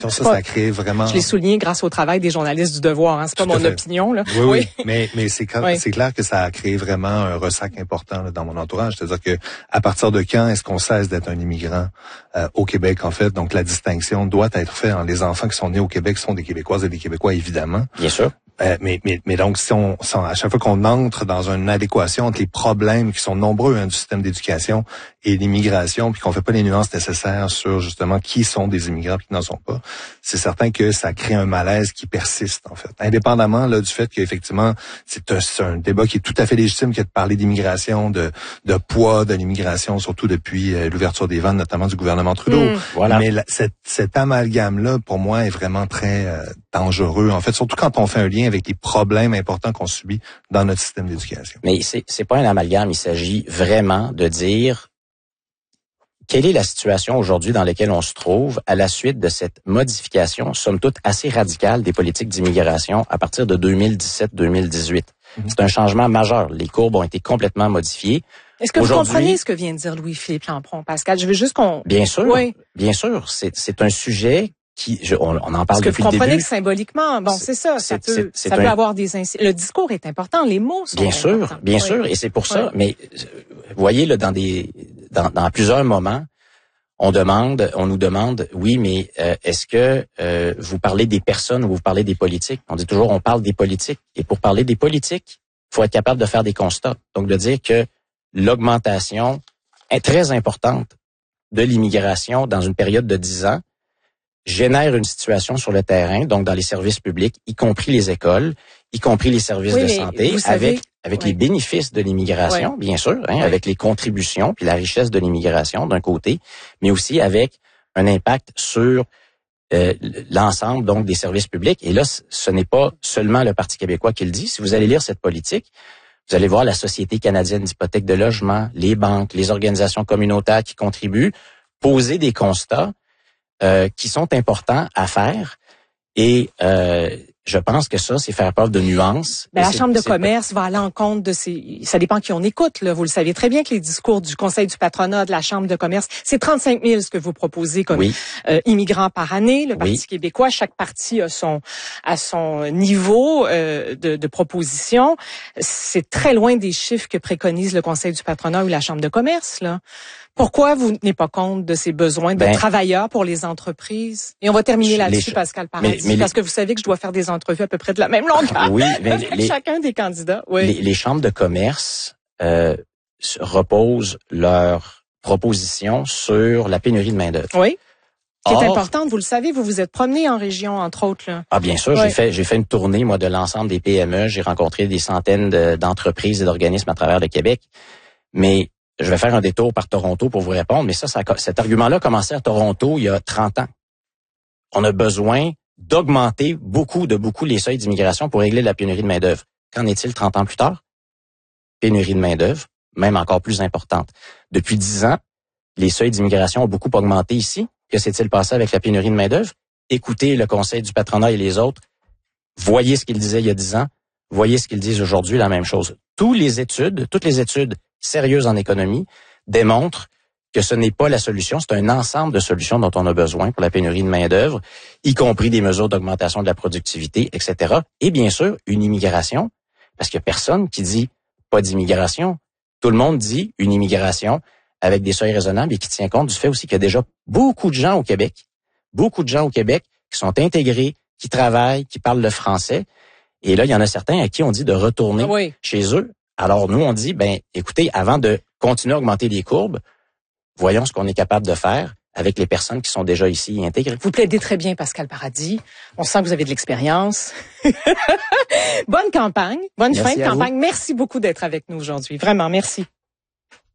Ça crée vraiment... Je l'ai souligné grâce au travail des journalistes du Devoir, hein. C'est pas mon opinion, là. Oui. Mais c'est clair que ça a créé vraiment un ressac important là, dans mon entourage. C'est-à-dire que à partir de quand est-ce qu'on cesse d'être un immigrant au Québec, en fait? Donc, la distinction doit être faite. Les enfants qui sont nés au Québec sont des Québécoises et des Québécois, évidemment. Bien sûr. Mais donc, si à chaque fois qu'on entre dans une adéquation entre les problèmes qui sont nombreux du système d'éducation et l'immigration, puis qu'on fait pas les nuances nécessaires sur justement qui sont des immigrants et qui n'en sont pas, c'est certain que ça crée un malaise qui persiste, en fait. Indépendamment là du fait qu'effectivement, c'est un débat qui est tout à fait légitime que de parler d'immigration, de poids de l'immigration, surtout depuis l'ouverture des vannes, notamment du gouvernement Trudeau. Voilà. Mais cet amalgame-là, pour moi, est vraiment très dangereux, en fait, surtout quand on fait un lien avec les problèmes importants qu'on subit dans notre système d'éducation. Mais c'est pas un amalgame, il s'agit vraiment de dire quelle est la situation aujourd'hui dans laquelle on se trouve à la suite de cette modification, somme toute assez radicale des politiques d'immigration à partir de 2017-2018. C'est un changement majeur. Les courbes ont été complèement modifiées. Est-ce que vous comprenez ce que vient de dire Louis-Philippe Lampron, Pascal? Je veux juste qu'on... Bien sûr, oui. Bien sûr. C'est un sujet on en parle depuis le début. Parce que vous comprenez que symboliquement, c'est ça. Ça peut avoir des le discours est important, les mots sont importants. Bien sûr, et c'est pour ça. Mais vous voyez là dans plusieurs moments, on nous demande, oui, mais est-ce que vous parlez des personnes ou vous parlez des politiques? On dit toujours, on parle des politiques. Et pour parler des politiques, il faut être capable de faire des constats. Donc de dire que l'augmentation est très importante de l'immigration dans une période de 10 ans génère une situation sur le terrain, donc dans les services publics, y compris les écoles, y compris les services de santé, avec les bénéfices de l'immigration, bien sûr, avec les contributions puis la richesse de l'immigration d'un côté, mais aussi avec un impact sur l'ensemble donc des services publics. Et là, ce n'est pas seulement le Parti québécois qui le dit. Si vous allez lire cette politique, vous allez voir la Société canadienne d'hypothèque de logement, les banques, les organisations communautaires qui contribuent, poser des constats qui sont importants à faire. Et je pense que ça, c'est faire preuve de nuance. La Chambre de commerce va à l'encontre de ça dépend qui on écoute, là. Vous le savez très bien que les discours du Conseil du patronat, de la Chambre de commerce, c'est 35 000 ce que vous proposez comme immigrants par année. Le Parti québécois, chaque parti a son niveau de proposition. C'est très loin des chiffres que préconise le Conseil du patronat ou la Chambre de commerce, là. Pourquoi vous ne tenez pas compte de ces besoins de travailleurs pour les entreprises? Et on va terminer là-dessus, Pascal Paradis, parce que vous savez que je dois faire des entrevues à peu près de la même longueur avec chacun des candidats. Oui. Les chambres de commerce reposent leurs propositions sur la pénurie de main-d'œuvre. Oui. Qui est importante, vous le savez, vous vous êtes promené en région, entre autres, là. Ah, bien sûr, j'ai fait une tournée, moi, de l'ensemble des PME. J'ai rencontré des centaines d'entreprises et d'organismes à travers le Québec. Mais je vais faire un détour par Toronto pour vous répondre, mais cet argument-là a commencé à Toronto il y a 30 ans. On a besoin d'augmenter beaucoup les seuils d'immigration pour régler la pénurie de main-d'œuvre. Qu'en est-il 30 ans plus tard? Pénurie de main-d'œuvre, même encore plus importante. Depuis 10 ans, les seuils d'immigration ont beaucoup augmenté ici. Que s'est-il passé avec la pénurie de main-d'œuvre? Écoutez le Conseil du patronat et les autres. Voyez ce qu'ils disaient il y a 10 ans. Voyez ce qu'ils disent aujourd'hui, la même chose. Toutes les études sérieuses en économie démontrent que ce n'est pas la solution, c'est un ensemble de solutions dont on a besoin pour la pénurie de main-d'œuvre, y compris des mesures d'augmentation de la productivité, etc. Et bien sûr, une immigration, parce qu'il n'y a personne qui dit pas d'immigration. Tout le monde dit une immigration avec des seuils raisonnables et qui tient compte du fait aussi qu'il y a déjà beaucoup de gens au Québec qui sont intégrés, qui travaillent, qui parlent le français. Et là, il y en a certains à qui on dit de retourner chez eux. Alors, nous, on dit, écoutez, avant de continuer à augmenter les courbes, voyons ce qu'on est capable de faire avec les personnes qui sont déjà ici intégrées. Vous plaidez très bien, Pascal Paradis. On sent que vous avez de l'expérience. Bonne campagne, bonne fin de campagne. Merci beaucoup d'être avec nous aujourd'hui. Vraiment, merci.